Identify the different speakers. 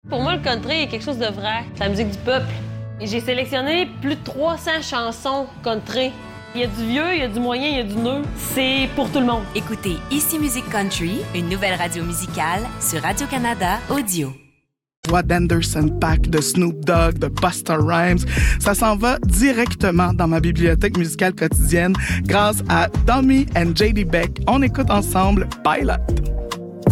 Speaker 1: Pour moi, le country est quelque chose de vrai. C'est la musique du peuple. Et j'ai sélectionné plus de 300 chansons country. Il y a du vieux, il y a du moyen, il y a du neuf. C'est pour tout le monde.
Speaker 2: Écoutez Ici Musique Country, une nouvelle radio musicale sur Radio-Canada Audio.
Speaker 3: Voix d'Anderson .Paak, de Snoop Dogg, de Busta Rhymes. Ça s'en va directement dans ma bibliothèque musicale quotidienne grâce à Tommy and J.D. Beck. On écoute ensemble Pilot.